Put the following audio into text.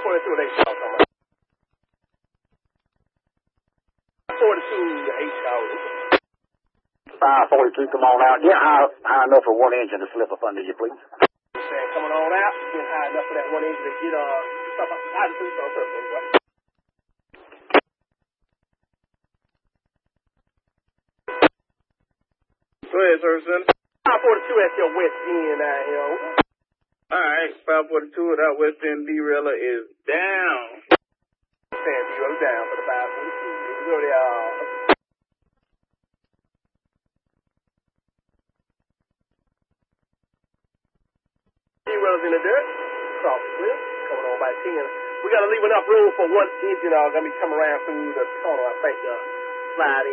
542 at 8 y'all coming. 42 to 8 y'all. 542, come on out. Get high enough for one engine to slip up under you, please. Coming on out. Get high enough for that one engine to get stuff out of the police on surface. Go ahead, sir, son. 542 at your west end out here. Alright, 542 without west end derailer is down. You're down for the 542. Go to derailer's in the dirt. Soft clear. Coming on by 10. We got to leave enough room for one engine gonna be coming around through the tunnel, I think, slide in.